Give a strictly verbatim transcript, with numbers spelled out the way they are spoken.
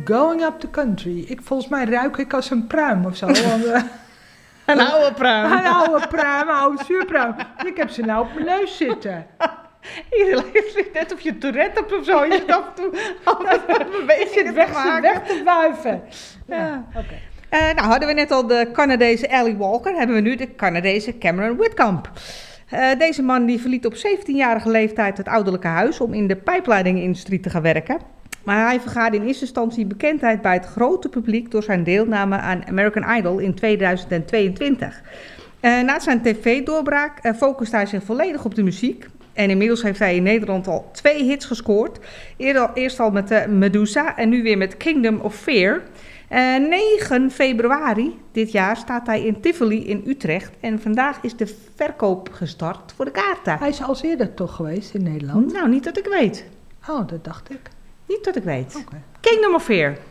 going up the country. Ik, volgens mij ruik ik als een pruim of zo. Want, uh, Een oude pruim. Een oude pruim, een oude zuurpruim. Ik heb ze nou op mijn neus zitten. Hier ligt net of je Tourette hebt of zo. Je zit af en toe altijd een beetje zit weg, te weg te wuiven. Ja, Ja. oké. Okay. Uh, nou, hadden we net al de Canadese Ellie Walker, hebben we nu de Canadese Cameron Whitcomb. Uh, deze man die verliet op zeventienjarige leeftijd het ouderlijke huis om in de pijpleidingindustrie te gaan werken. Maar hij vergaarde in eerste instantie bekendheid bij het grote publiek door zijn deelname aan American Idol in tweeduizend tweeëntwintig. Uh, na zijn tv-doorbraak uh, focuste hij zich volledig op de muziek. En inmiddels heeft hij in Nederland al twee hits gescoord. Eerder, eerst al met uh, Medusa en nu weer met Kingdom of Fear. Uh, negen februari dit jaar staat hij in Tivoli in Utrecht. En vandaag is de verkoop gestart voor de kaarten. Hij is al eerder toch geweest in Nederland? Nou, niet dat ik weet. Oh, dat dacht ik. Niet dat ik weet. Okay. Kingdom of Fear.